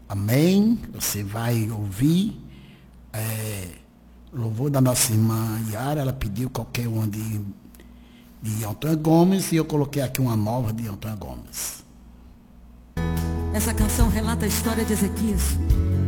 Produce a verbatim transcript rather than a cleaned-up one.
Amém? Você vai ouvir é, louvor da nossa irmã Yara. Ela pediu qualquer uma de, de Antônio Gomes e eu coloquei aqui uma nova de Antônio Gomes. Essa canção relata a história de Ezequias.